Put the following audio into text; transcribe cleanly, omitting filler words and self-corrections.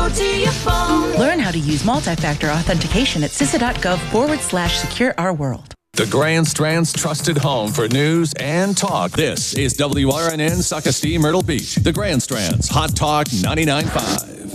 info to your phone. Learn how to use multi-factor authentication at CISA.gov/secure our world. The Grand Strand's trusted home for news and talk. This is WRNN Saukestie, Myrtle Beach. The Grand Strand's Hot Talk 99.5.